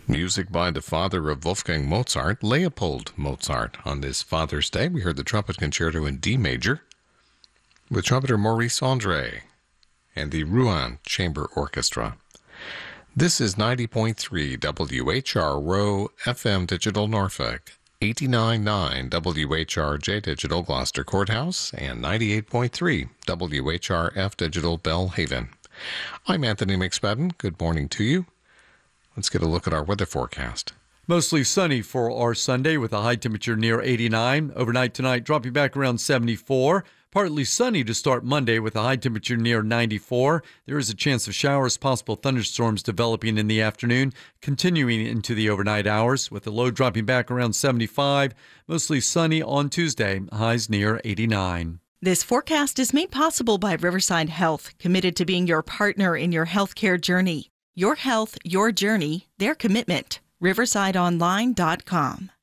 Music by the father of Wolfgang Mozart, Leopold Mozart. On this Father's Day, we heard the Trumpet Concerto in D major with trumpeter Maurice Andre and the Rouen Chamber Orchestra. This is 90.3 WHR Row FM Digital Norfolk, 89.9 WHRJ Digital Gloucester Courthouse, and 98.3 WHRF Digital Bellhaven. I'm Anthony McSpadden. Good morning to you. Let's get a look at our weather forecast. Mostly sunny for our Sunday with a high temperature near 89. Overnight tonight dropping back around 74. Partly sunny to start Monday with a high temperature near 94. There is a chance of showers, possible thunderstorms developing in the afternoon, continuing into the overnight hours with the low dropping back around 75. Mostly sunny on Tuesday, highs near 89. This forecast is made possible by Riverside Health, committed to being your partner in your healthcare journey. Your health, your journey, their commitment. RiversideOnline.com.